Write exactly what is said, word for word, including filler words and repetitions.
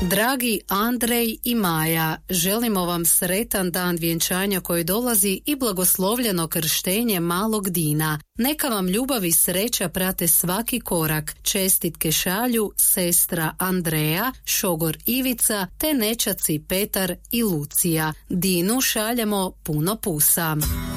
Dragi Andrej i Maja, želimo vam sretan dan vjenčanja koji dolazi i blagoslovljeno krštenje malog Dina. Neka vam ljubav i sreća prate svaki korak. Čestitke šalju sestra Andreja, šogor Ivica te nećaci Petar i Lucija. Dinu šaljemo puno pusa.